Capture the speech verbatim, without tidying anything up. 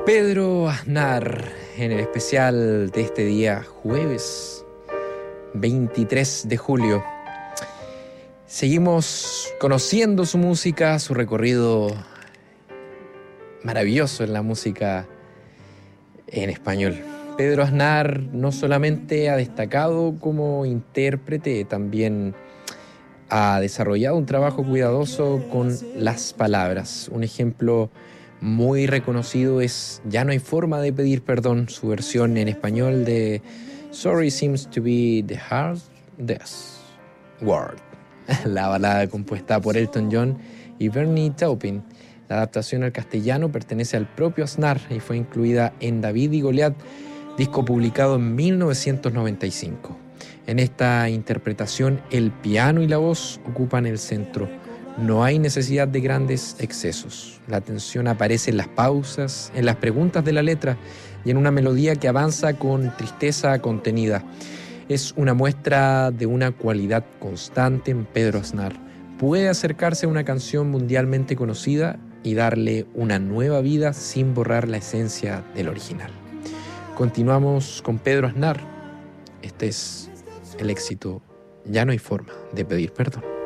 Pedro Aznar, en el especial de este día, jueves veintitrés de julio. Seguimos conociendo su música, su recorrido maravilloso en la música en español. Pedro Aznar no solamente ha destacado como intérprete, también ha desarrollado un trabajo cuidadoso con las palabras. Un ejemplo muy reconocido es Ya no hay forma de pedir perdón, su versión en español de Sorry seems to be the hardest word, la balada compuesta por Elton John y Bernie Taupin. La adaptación al castellano pertenece al propio Aznar y fue incluida en David y Goliat, disco publicado en mil novecientos noventa y cinco. En esta interpretación, el piano y la voz ocupan el centro. No hay necesidad de grandes excesos. La tensión aparece en las pausas, en las preguntas de la letra y en una melodía que avanza con tristeza contenida. Es una muestra de una cualidad constante en Pedro Aznar. Puede acercarse a una canción mundialmente conocida y darle una nueva vida sin borrar la esencia del original. Continuamos con Pedro Aznar. Este es el éxito Ya no hay forma de pedir perdón.